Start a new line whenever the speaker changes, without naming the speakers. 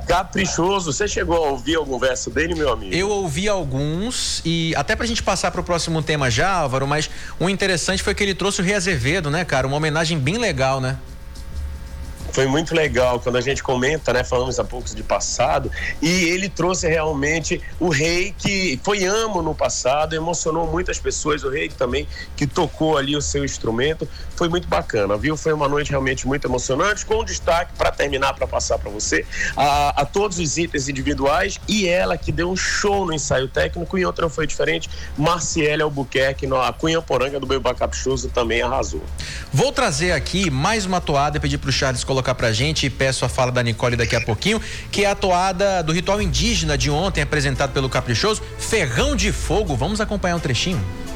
Caprichoso. Você chegou a ouvir algum verso dele, meu amigo?
Eu ouvi alguns, e até pra gente passar pro próximo tema já, Álvaro, mas o interessante foi que ele trouxe o Rei Azevedo, né, cara? Uma homenagem bem legal, né?
Foi muito legal quando a gente comenta, né? Falamos há pouco de passado, e ele trouxe realmente o Rei, que foi amo no passado, emocionou muitas pessoas, o Rei também, que tocou ali o seu instrumento. Foi muito bacana, viu? Foi uma noite realmente muito emocionante, com destaque, para terminar, para passar para você, a todos os itens individuais, e ela que deu um show no ensaio técnico. E outra não foi diferente, Marciele Albuquerque, a Cunhaporanga do Bebá Caprichoso, também arrasou.
Vou trazer aqui mais uma toada e pedir pro Charles colocar pra gente, e peço a fala da Nicole daqui a pouquinho, que é a toada do ritual indígena de ontem, apresentado pelo Caprichoso, Ferrão de Fogo. Vamos acompanhar um trechinho?